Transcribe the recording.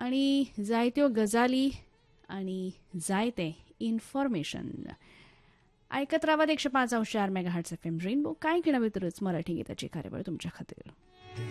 आनी जायत्यो गजाली आनी जायते इन्फॉर्मेशन ऐकत राहात 105.4 मेगाहर्ट्झ FM रेनबो. काही क्षणाभितरच मराठी गीताची कार्यक्रम तुमच्या खातीर.